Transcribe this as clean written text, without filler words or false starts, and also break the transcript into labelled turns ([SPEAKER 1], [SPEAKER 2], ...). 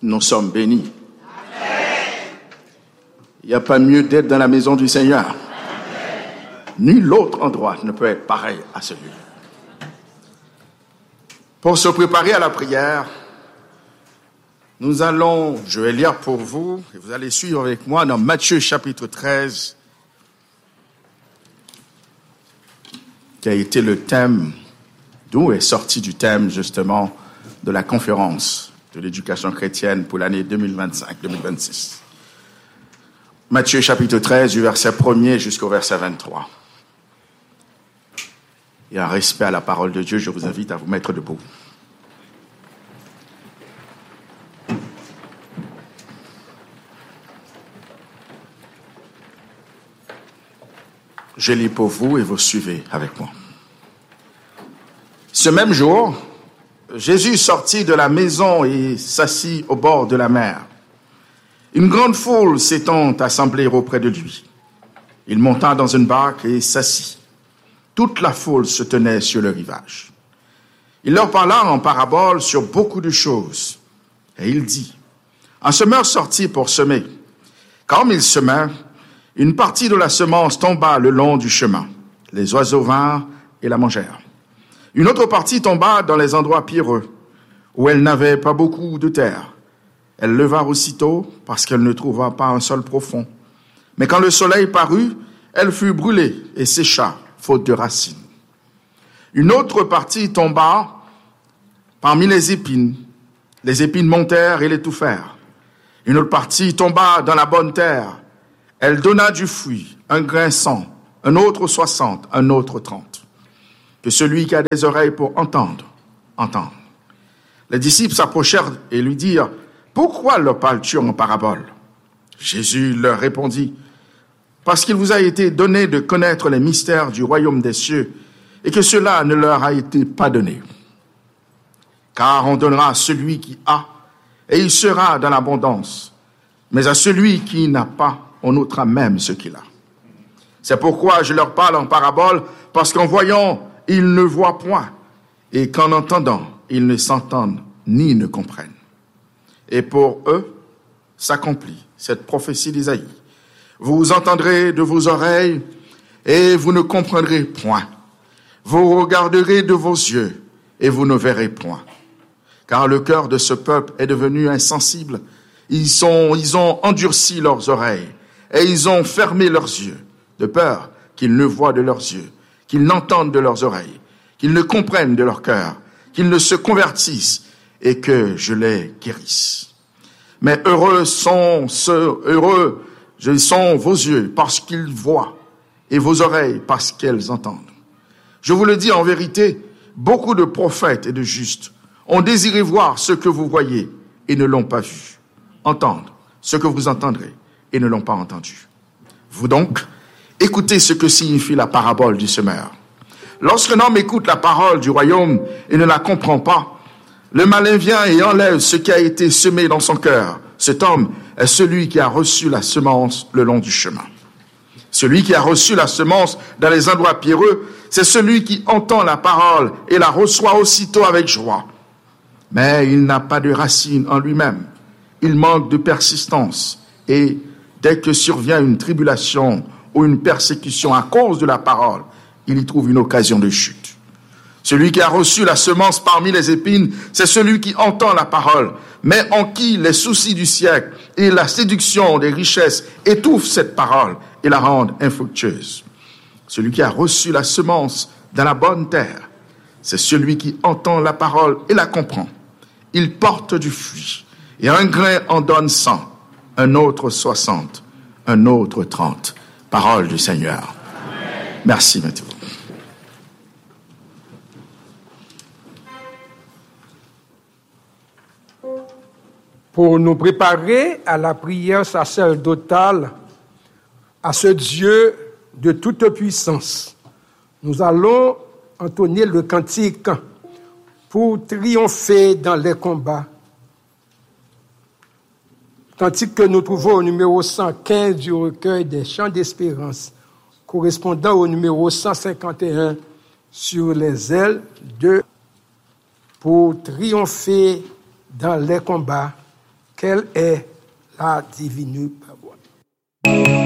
[SPEAKER 1] nous sommes bénis. Il n'y a pas mieux d'être dans la maison du Seigneur. Nul autre endroit ne peut être pareil à celui-là. Pour se préparer à la prière, je vais lire pour vous, et vous allez suivre avec moi dans Matthieu chapitre 13, qui a été le thème, d'où est sorti du thème justement de la conférence de l'éducation chrétienne pour l'année 2025-2026. Matthieu chapitre 13, du verset 1er jusqu'au verset 23. Et en respect à la parole de Dieu, je vous invite à vous mettre debout. Je lis pour vous et vous suivez avec moi. Ce même jour, Jésus sortit de la maison et s'assit au bord de la mer. Une grande foule s'étant assemblée auprès de lui. Il monta dans une barque et s'assit. Toute la foule se tenait sur le rivage. Il leur parla en parabole sur beaucoup de choses. Et il dit, un semeur sortit pour semer. Comme il semait, une partie de la semence tomba le long du chemin. Les oiseaux vinrent et la mangèrent. Une autre partie tomba dans les endroits pierreux, où elle n'avait pas beaucoup de terre. Elle leva aussitôt, parce qu'elle ne trouva pas un sol profond. Mais quand le soleil parut, elle fut brûlée et sécha, faute de racines. Une autre partie tomba parmi les épines. Les épines montèrent et l'étouffèrent. Une autre partie tomba dans la bonne terre. Elle donna du fruit, un grain 100, un autre 60, un autre 30. Que celui qui a des oreilles pour entendre, entende. Les disciples s'approchèrent et lui dirent, « Pourquoi leur parles-tu en parabole ?» Jésus leur répondit, « Parce qu'il vous a été donné de connaître les mystères du royaume des cieux, et que cela ne leur a été pas donné. Car on donnera à celui qui a, et il sera dans l'abondance. Mais à celui qui n'a pas, on ôtera même ce qu'il a. C'est pourquoi je leur parle en parabole, parce qu'en voyant, ils ne voient point, et qu'en entendant, ils ne s'entendent ni ne comprennent. Et pour eux, s'accomplit cette prophétie d'Isaïe. Vous entendrez de vos oreilles, et vous ne comprendrez point. Vous regarderez de vos yeux, et vous ne verrez point. Car le cœur de ce peuple est devenu insensible. Ils ont endurci leurs oreilles, et ils ont fermé leurs yeux, de peur qu'ils ne voient de leurs yeux, qu'ils n'entendent de leurs oreilles, qu'ils ne comprennent de leur cœur, qu'ils ne se convertissent, et que je les guérisse. Mais heureux sont vos yeux parce qu'ils voient, et vos oreilles parce qu'elles entendent. Je vous le dis en vérité, beaucoup de prophètes et de justes ont désiré voir ce que vous voyez et ne l'ont pas vu, entendre ce que vous entendrez et ne l'ont pas entendu. Vous donc, écoutez ce que signifie la parabole du semeur. Lorsqu'un homme écoute la parole du royaume et ne la comprend pas, le malin vient et enlève ce qui a été semé dans son cœur. Cet homme est celui qui a reçu la semence le long du chemin. Celui qui a reçu la semence dans les endroits pierreux, c'est celui qui entend la parole et la reçoit aussitôt avec joie. Mais il n'a pas de racine en lui-même. Il manque de persistance. Et dès que survient une tribulation ou une persécution à cause de la parole, il y trouve une occasion de chute. Celui qui a reçu la semence parmi les épines, c'est celui qui entend la parole, mais en qui les soucis du siècle et la séduction des richesses étouffent cette parole et la rendent infructueuse. Celui qui a reçu la semence dans la bonne terre, c'est celui qui entend la parole et la comprend. Il porte du fruit, et un grain en donne 100, un autre 60, un autre 30. Parole du Seigneur. Amen. Merci, Mathieu.
[SPEAKER 2] Pour nous préparer à la prière sacerdotale, à ce Dieu de toute puissance, nous allons entonner le cantique pour triompher dans les combats. Cantique que nous trouvons au numéro 115 du recueil des chants d'espérance, correspondant au numéro 151 sur les ailes de « Pour triompher dans les combats ». Quelle est la divine parole?